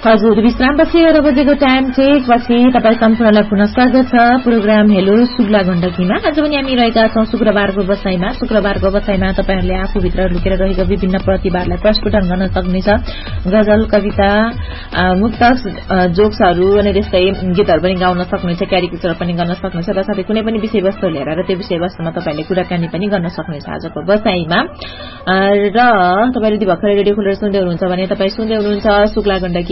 हजुर विश्रामपछि 11 बजेको time check पछि तपाईँ सम्पूर्णलाई पुनः स्वागत छ प्रोग्राम हेलो शुक्ला गण्डकीमा। आज पनि हामी रहेका छौं शुक्रबारको बसाईमा। शुक्रबारको बसाईमा तपाईहरूले आफूभित्र लुकेर रहेको विभिन्न प्रतिभालाई प्रस्फुटन गर्न सक्नेछ। गजल, कविता, मुक्तक, जोक्सहरू अनि त्यस्तै गीतहरू पनि गाउन सक्नुहुन्छ, क्यारिकेचर पनि गर्न सक्नुहुन्छ र साथै कुनै पनि विषयवस्तु लिएर र त्यो विषयवस्तुमा तपाईले कुराकानी पनि गर्न सक्नुहुन्छ आजको बसाईमा। र तपाईले यदि भर्खरै रेडियो खोलेर सुन्दै हुनुहुन्छ भने तपाई सुन्दै हुनुहुन्छ शुक्ला गण्डकी